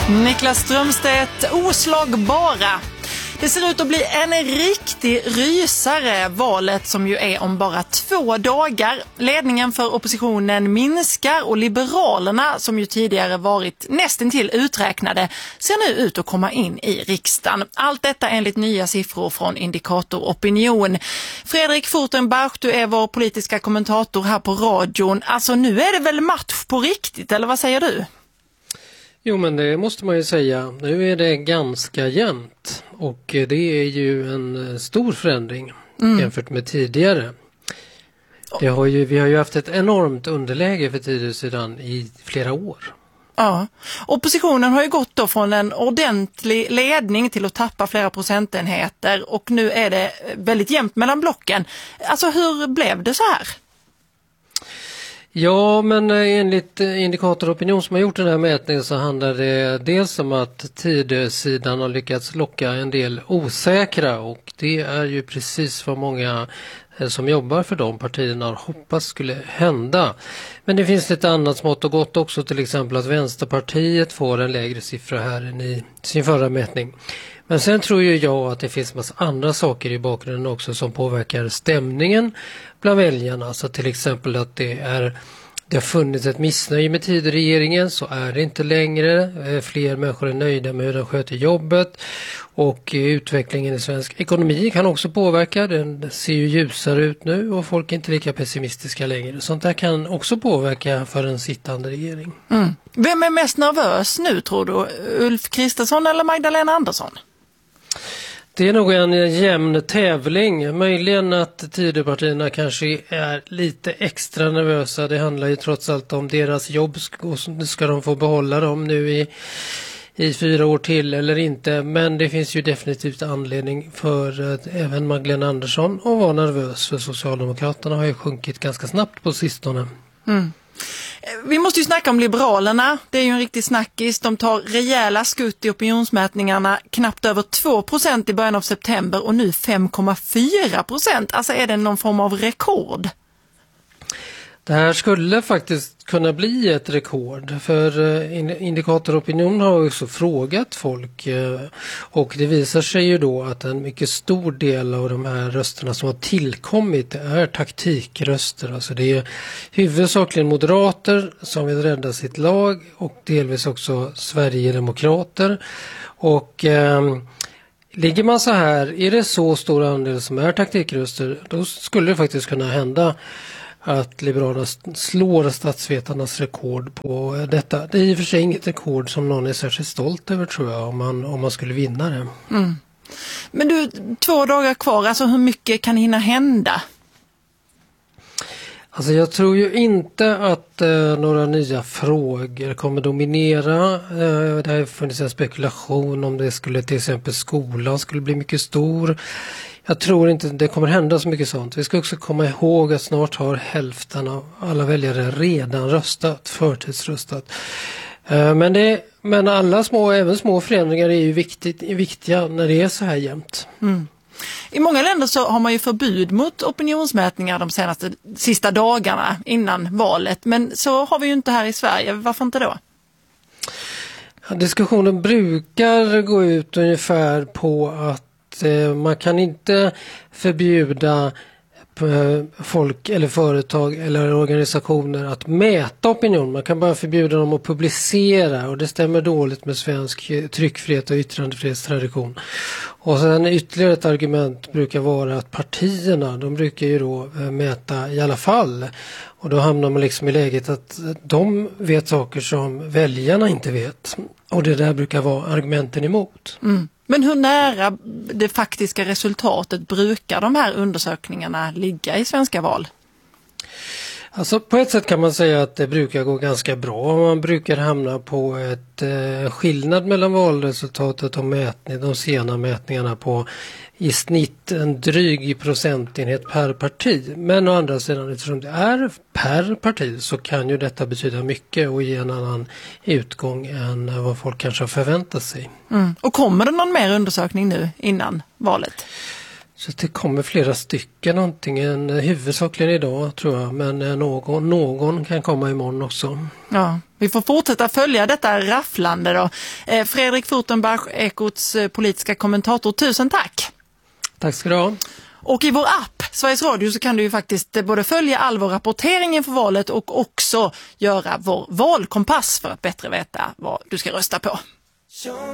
Niklas Strömstedt, oslagbara. Det ser ut att bli en riktig rysare, valet som ju är om bara 2 dagar. Ledningen för oppositionen minskar och Liberalerna, som ju tidigare varit nästintill uträknade, ser nu ut att komma in i riksdagen. Allt detta enligt nya siffror från Indikator Opinion. Fredrik Furtenbach, du är vår politiska kommentator här på radion. Alltså nu är det väl match på riktigt, eller vad säger du? Jo, men det måste man ju säga. Nu är det ganska jämnt och det är ju en stor förändring jämfört med tidigare. Vi har ju haft ett enormt underläge för tidigare sedan i flera år. Ja, oppositionen har ju gått då från en ordentlig ledning till att tappa flera procentenheter och nu är det väldigt jämnt mellan blocken. Alltså hur blev det så här? Ja, men enligt Indikator Opinion som har gjort den här mätningen så handlar det dels om att Tidösidan har lyckats locka en del osäkra och det är ju precis vad många som jobbar för de partierna hoppas skulle hända. Men det finns lite annat smått och gott också, till exempel att Vänsterpartiet får en lägre siffra här än i sin förra mätning. Men sen tror ju jag att det finns massa andra saker i bakgrunden också som påverkar stämningen bland väljarna. Så till exempel att det har funnits ett missnöje med Tidöregeringen, så är det inte längre. Fler människor är nöjda med hur de sköter jobbet och utvecklingen i svensk ekonomi kan också påverka. Den ser ju ljusare ut nu och folk är inte lika pessimistiska längre. Sånt där kan också påverka för en sittande regering. Mm. Vem är mest nervös nu tror du? Ulf Kristersson eller Magdalena Andersson? Det är nog en jämn tävling. Möjligen att Tidöpartierna kanske är lite extra nervösa. Det handlar ju trots allt om deras jobb. Ska de få behålla dem nu i 4 år till eller inte? Men det finns ju definitivt anledning för även Magdalena Andersson att vara nervös. För Socialdemokraterna har ju sjunkit ganska snabbt på sistone. Mm. Vi måste ju snacka om Liberalerna. Det är ju en riktig snackis. De tar rejäla skutt i opinionsmätningarna. Knappt över 2% i början av september och nu 5,4%. Alltså är det någon form av rekord? Det här skulle faktiskt kunna bli ett rekord, för Indikator Opinion har också frågat folk och det visar sig ju då att en mycket stor del av de här rösterna som har tillkommit är taktikröster. Alltså det är huvudsakligen moderater som vill rädda sitt lag och delvis också Sverigedemokrater och ligger man så här, är det så stor andel som är taktikröster, då skulle det faktiskt kunna hända att Liberalerna slår statsvetarnas rekord på detta. Det är i och för sig inget rekord som någon är särskilt stolt över tror jag om man skulle vinna det. Mm. Men du, 2 dagar kvar, alltså hur mycket kan hinna hända? Alltså jag tror ju inte att några nya frågor kommer dominera. Det har funnits en spekulation om det skulle till exempel skolan skulle bli mycket stor. Jag tror inte det kommer hända så mycket sånt. Vi ska också komma ihåg att snart har hälften av alla väljare redan förtidsröstat. Men alla även små förändringar är ju viktiga när det är så här jämnt. Mm. I många länder så har man ju förbud mot opinionsmätningar de sista dagarna innan valet. Men så har vi ju inte här i Sverige. Varför inte då? Ja, diskussionen brukar gå ut ungefär på att man kan inte förbjuda folk eller företag eller organisationer att mäta opinion. Man kan bara förbjuda dem att publicera och det stämmer dåligt med svensk tryckfrihet och yttrandefrihetstradition. Och sen ytterligare ett argument brukar vara att partierna, de brukar ju då mäta i alla fall. Och då hamnar man liksom i läget att de vet saker som väljarna inte vet. Och det där brukar vara argumenten emot. Mm. Men hur nära det faktiska resultatet brukar de här undersökningarna ligga i svenska val? Alltså på ett sätt kan man säga att det brukar gå ganska bra. Man brukar hamna på ett skillnad mellan valresultatet och de sena mätningarna på i snitt en dryg procentenhet per parti. Men å andra sidan, eftersom det är per parti så kan ju detta betyda mycket och ge en annan utgång än vad folk kanske har förväntat sig. Mm. Och kommer det någon mer undersökning nu innan valet? Så det kommer flera stycken, antingen huvudsakligen idag tror jag, men någon kan komma imorgon också. Ja, vi får fortsätta följa detta rafflande då. Fredrik Furtenbach, Ekots politiska kommentator, tusen tack! Tack ska du ha! Och i vår app, Sveriges Radio, så kan du ju faktiskt både följa all vår rapportering inför valet och också göra vår valkompass för att bättre veta vad du ska rösta på.